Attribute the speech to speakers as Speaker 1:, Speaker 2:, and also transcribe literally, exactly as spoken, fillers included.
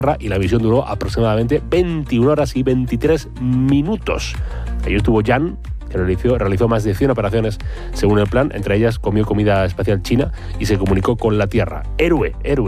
Speaker 1: y la misión duró aproximadamente veintiuna horas y veintitrés minutos. Ahí estuvo Jan, que realizó, realizó más de cien operaciones según el plan. Entre ellas comió comida espacial china y se comunicó con la Tierra. Héroe, héroe.